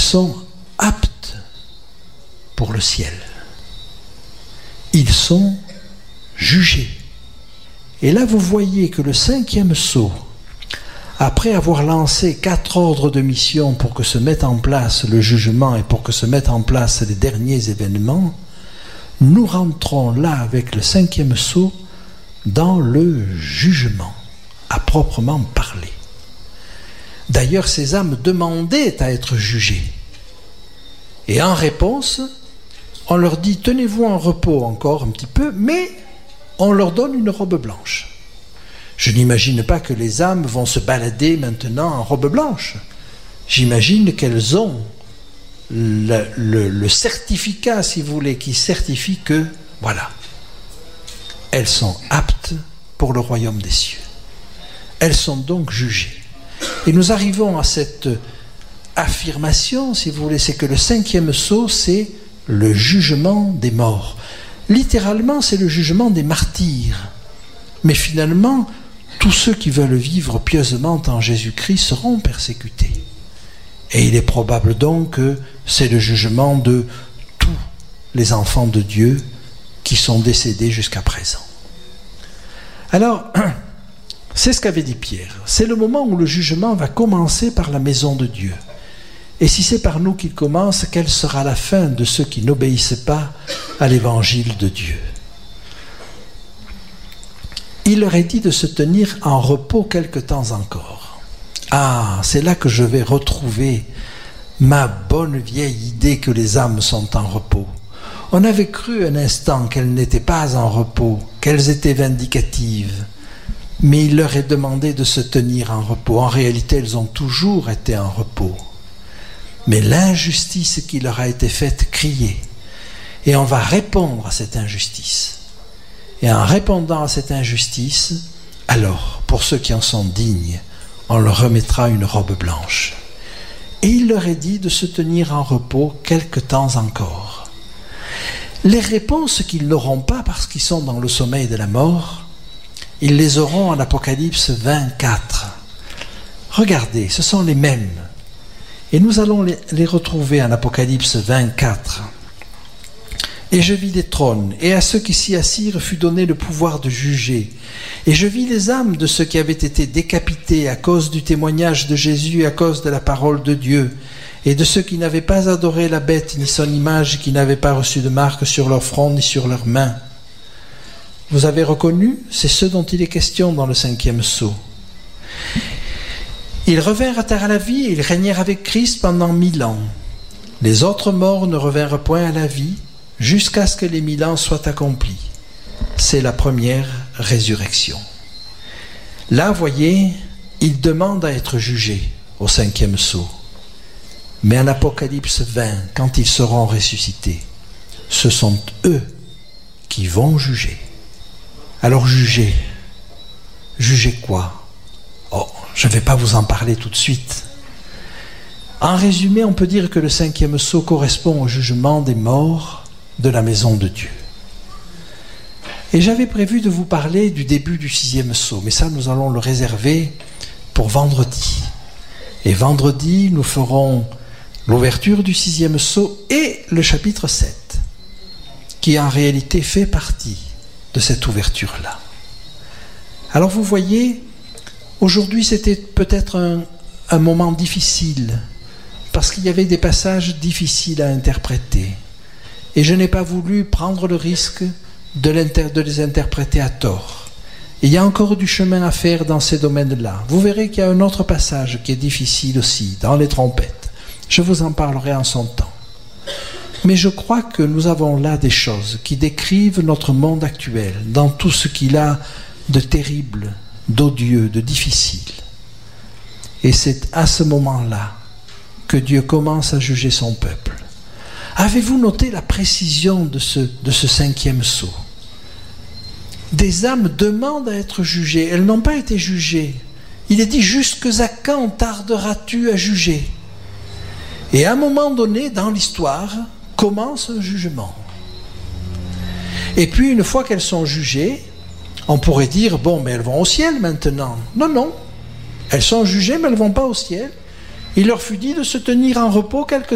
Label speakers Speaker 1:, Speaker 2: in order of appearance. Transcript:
Speaker 1: sont aptes pour le ciel. Ils sont jugés. Et là, vous voyez que le 5e sceau, après avoir lancé 4 ordres de mission pour que se mette en place le jugement et pour que se mettent en place les derniers événements, nous rentrons là avec le 5e sceau dans le jugement, à proprement parler. D'ailleurs, ces âmes demandaient à être jugées. Et en réponse, on leur dit, tenez-vous en repos encore un petit peu, mais on leur donne une robe blanche. Je n'imagine pas que les âmes vont se balader maintenant en robe blanche. J'imagine qu'elles ont le certificat, si vous voulez, qui certifie que, voilà, elles sont aptes pour le royaume des cieux. Elles sont donc jugées. Et nous arrivons à cette affirmation, si vous voulez, c'est que le 5e sceau, c'est le jugement des morts. Littéralement, c'est le jugement des martyrs. Mais finalement, tous ceux qui veulent vivre pieusement en Jésus-Christ seront persécutés. Et il est probable donc que c'est le jugement de tous les enfants de Dieu qui sont décédés jusqu'à présent. Alors, c'est ce qu'avait dit Pierre. C'est le moment où le jugement va commencer par la maison de Dieu. Et si c'est par nous qu'il commence, quelle sera la fin de ceux qui n'obéissent pas à l'évangile de Dieu? Il leur est dit de se tenir en repos quelque temps encore. Ah, c'est là que je vais retrouver ma bonne vieille idée que les âmes sont en repos. On avait cru un instant qu'elles n'étaient pas en repos, qu'elles étaient vindicatives. Mais il leur est demandé de se tenir en repos. En réalité, elles ont toujours été en repos. Mais l'injustice qui leur a été faite criait. Et on va répondre à cette injustice. Et en répondant à cette injustice, alors, pour ceux qui en sont dignes, on leur remettra une robe blanche. Et il leur est dit de se tenir en repos quelque temps encore. Les réponses qu'ils n'auront pas parce qu'ils sont dans le sommeil de la mort, ils les auront en Apocalypse 24. Regardez, ce sont les mêmes. Et nous allons les retrouver en Apocalypse 24. Et je vis des trônes, et à ceux qui s'y assirent fut donné le pouvoir de juger. Et je vis les âmes de ceux qui avaient été décapités à cause du témoignage de Jésus et à cause de la parole de Dieu, et de ceux qui n'avaient pas adoré la bête ni son image, qui n'avaient pas reçu de marque sur leur front ni sur leurs mains. Vous avez reconnu, c'est ce dont il est question dans le 5e sceau. Ils revinrent à terre à la vie et ils régnèrent avec Christ pendant 1000 ans. Les autres morts ne revinrent point à la vie jusqu'à ce que les 1000 ans soient accomplis. C'est la première résurrection. Là, voyez, ils demandent à être jugés au 5e sceau. Mais en Apocalypse 20, quand ils seront ressuscités, ce sont eux qui vont juger. Alors jugez. Jugez quoi? Oh, je ne vais pas vous en parler tout de suite. En résumé, on peut dire que le 5e sceau correspond au jugement des morts de la maison de Dieu. Et j'avais prévu de vous parler du début du 6e sceau, mais ça, nous allons le réserver pour vendredi. Et vendredi, nous ferons l'ouverture du 6e sceau et le chapitre 7, qui en réalité fait partie de cette ouverture-là. Alors vous voyez, aujourd'hui c'était peut-être un moment difficile, parce qu'il y avait des passages difficiles à interpréter. Et je n'ai pas voulu prendre le risque de les interpréter à tort. Et il y a encore du chemin à faire dans ces domaines-là. Vous verrez qu'il y a un autre passage qui est difficile aussi, dans les trompettes. Je vous en parlerai en son temps. Mais je crois que nous avons là des choses qui décrivent notre monde actuel, dans tout ce qu'il a de terrible, d'odieux, de difficile. Et c'est à ce moment-là que Dieu commence à juger son peuple. Avez-vous noté la précision de ce 5e sceau? Des âmes demandent à être jugées. Elles n'ont pas été jugées. Il est dit, jusque à quand tarderas-tu à juger? Et à un moment donné, dans l'histoire, commence un jugement. Et puis, une fois qu'elles sont jugées, on pourrait dire, bon, mais elles vont au ciel maintenant. Non, non. Elles sont jugées, mais elles ne vont pas au ciel. Il leur fut dit de se tenir en repos quelque